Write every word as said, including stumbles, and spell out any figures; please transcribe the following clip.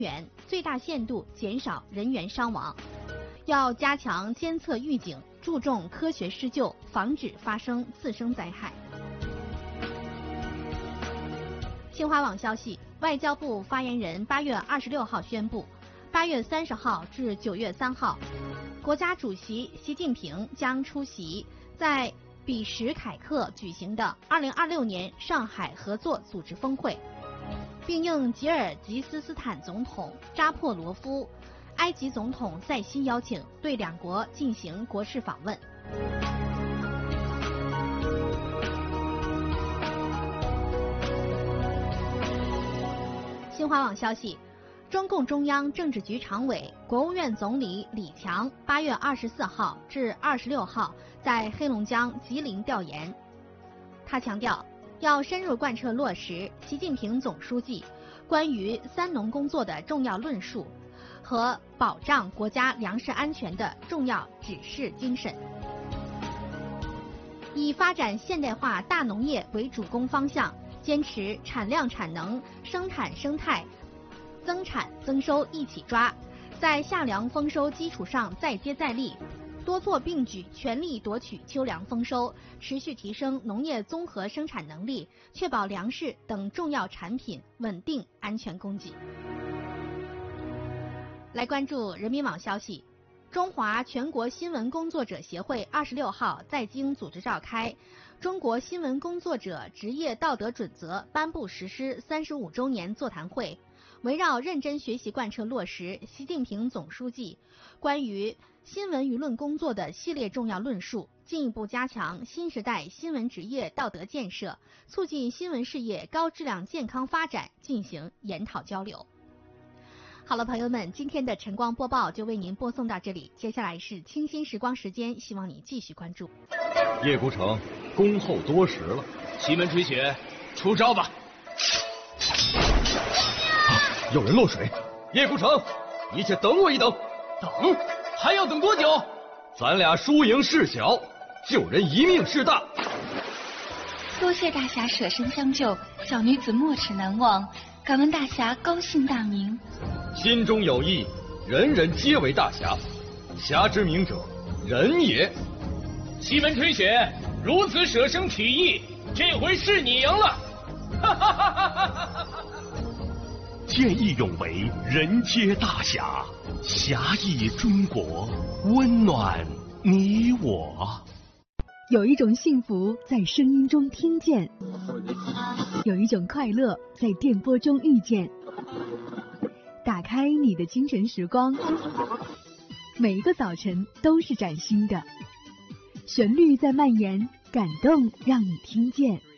员，最大限度减少人员伤亡。要加强监测预警，注重科学施救，防止发生次生灾害。新华网消息，外交部发言人八月二十六号宣布，八月三十号至九月三号，国家主席习近平将出席在比什凯克举行的二零二六年上海合作组织峰会，并应吉尔吉斯斯坦总统扎珀罗夫、埃及总统塞西邀请，对两国进行国事访问。新华网消息，中共中央政治局常委、国务院总理李强八月二十四号至二十六号在黑龙江吉林调研。他强调，要深入贯彻落实习近平总书记关于三农工作的重要论述和保障国家粮食安全的重要指示精神，以发展现代化大农业为主攻方向，坚持产量产能、生产生态、增产增收一起抓，在夏粮丰收基础上再接再厉，多做并举，全力夺取秋粮丰收，持续提升农业综合生产能力，确保粮食等重要产品稳定安全供给。来关注人民网消息，中华全国新闻工作者协会二十六号在京组织召开中国新闻工作者职业道德准则颁布实施三十五周年座谈会，围绕认真学习贯彻落实习近平总书记关于新闻舆论工作的系列重要论述，进一步加强新时代新闻职业道德建设，促进新闻事业高质量健康发展进行研讨交流。好了，朋友们，今天的晨光播报就为您播送到这里，接下来是清新时光时间，希望你继续关注。 叶孤城恭候多时了， 西门吹雪，出招吧！ 啊，有人落水！叶孤城，你且等我一等。 等？还要等多久？ 咱俩输赢事小，救人一命事大。 多谢大侠舍身相救，小女子没齿难忘，敢问大侠高姓大名？ 心中有意，人人皆为大侠。侠之名者，仁也。 西门吹雪，如此舍生取义，这回是你赢了！哈哈哈哈哈！ 见义勇为，人皆大侠。侠义中国，温暖你我。 有一种幸福在声音中听见，有一种快乐在电波中遇见。打开你的清晨时光，每一个早晨都是崭新的，旋律在蔓延，感动让你听见。